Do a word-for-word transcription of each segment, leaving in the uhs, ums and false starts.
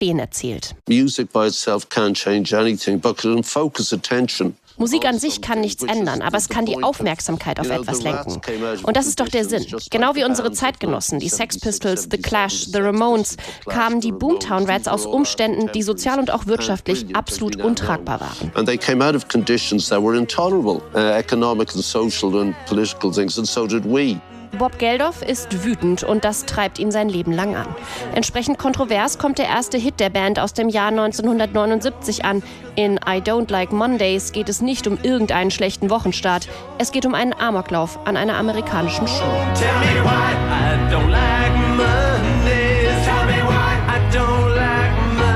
Behn erzählt. Music by itself can't change anything, but can focus attention. Musik an sich kann nichts ändern, aber es kann die Aufmerksamkeit auf etwas lenken. Und das ist doch der Sinn. Genau wie unsere Zeitgenossen, die Sex Pistols, The Clash, The Ramones, kamen die Boomtown Rats aus Umständen, die sozial und auch wirtschaftlich absolut untragbar waren. And they came out of conditions that were intolerable, uh, economic and social and political things, and so did we. Bob Geldof ist wütend und das treibt ihn sein Leben lang an. Entsprechend kontrovers kommt der erste Hit der Band aus dem Jahr neunzehnhundertneunundsiebzig an. In I Don't Like Mondays geht es nicht um irgendeinen schlechten Wochenstart. Es geht um einen Amoklauf an einer amerikanischen Schule. Tell me why I don't like Mondays. Tell me why I don't like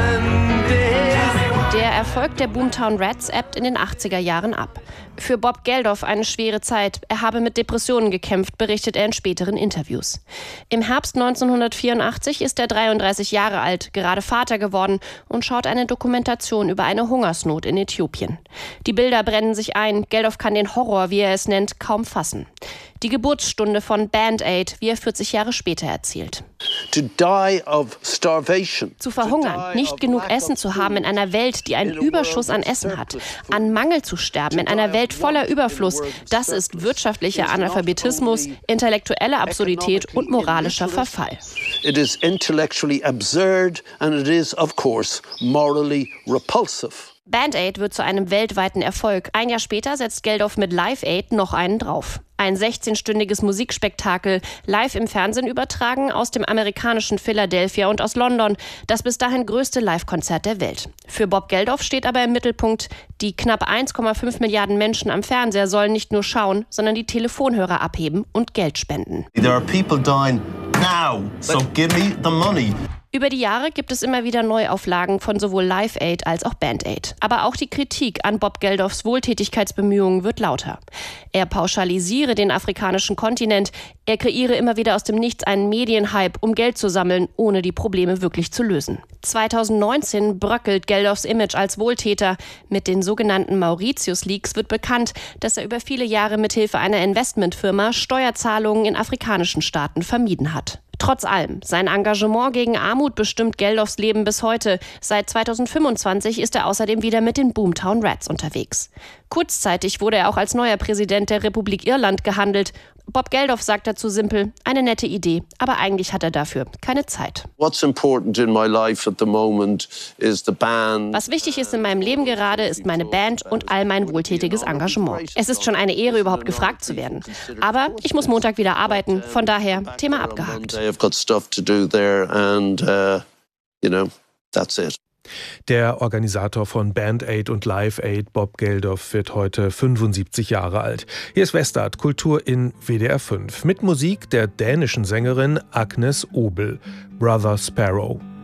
Mondays. Der Erfolg der Boomtown Rats ebbt in den achtziger Jahren ab. Für Bob Geldof eine schwere Zeit. Er habe mit Depressionen gekämpft, berichtet er in späteren Interviews. Im Herbst neunzehnhundertvierundachtzig ist er dreiunddreißig Jahre alt, gerade Vater geworden und schaut eine Dokumentation über eine Hungersnot in Äthiopien. Die Bilder brennen sich ein. Geldof kann den Horror, wie er es nennt, kaum fassen. Die Geburtsstunde von Band Aid, wie er vierzig Jahre später erzählt. To die of starvation. Zu verhungern, nicht genug Essen zu haben in einer Welt, die einen Überschuss an Essen hat, an Mangel zu sterben in einer Welt voller Überfluss, das ist wirtschaftlicher Analphabetismus, intellektuelle Absurdität und moralischer Verfall. It is intellectually absurd and it is, of course, morally repulsive. Band Aid wird zu einem weltweiten Erfolg. Ein Jahr später setzt Geldof mit Live Aid noch einen drauf. Ein sechzehnstündiges Musikspektakel, live im Fernsehen übertragen aus dem amerikanischen Philadelphia und aus London, das bis dahin größte Live-Konzert der Welt. Für Bob Geldof steht aber im Mittelpunkt, die knapp eins Komma fünf Milliarden Menschen am Fernseher sollen nicht nur schauen, sondern die Telefonhörer abheben und Geld spenden. There are people dying now, so give me the money. Über die Jahre gibt es immer wieder Neuauflagen von sowohl Live Aid als auch Band Aid. Aber auch die Kritik an Bob Geldofs Wohltätigkeitsbemühungen wird lauter. Er pauschalisiere den afrikanischen Kontinent, er kreiere immer wieder aus dem Nichts einen Medienhype, um Geld zu sammeln, ohne die Probleme wirklich zu lösen. zweitausendneunzehn bröckelt Geldofs Image als Wohltäter. Mit den sogenannten Mauritius-Leaks wird bekannt, dass er über viele Jahre mithilfe einer Investmentfirma Steuerzahlungen in afrikanischen Staaten vermieden hat. Trotz allem, sein Engagement gegen Armut bestimmt Geldofs Leben bis heute. Seit zweitausendfünfundzwanzig ist er außerdem wieder mit den Boomtown Rats unterwegs. Kurzzeitig wurde er auch als neuer Präsident der Republik Irland gehandelt. Bob Geldof sagt dazu simpel, eine nette Idee, aber eigentlich hat er dafür keine Zeit. What's important in my life at the moment is the band. Was wichtig ist in meinem Leben gerade, ist meine Band und all mein wohltätiges Engagement. Es ist schon eine Ehre, überhaupt gefragt zu werden. Aber ich muss Montag wieder arbeiten, von daher Thema abgehakt. I've got stuff to do there and uh, you know, that's it. Der Organisator von Band Aid und Live Aid, Bob Geldof, wird heute fünfundsiebzig Jahre alt. Hier ist Westart, Kultur in W D R fünf. Mit Musik der dänischen Sängerin Agnes Obel, Brother Sparrow.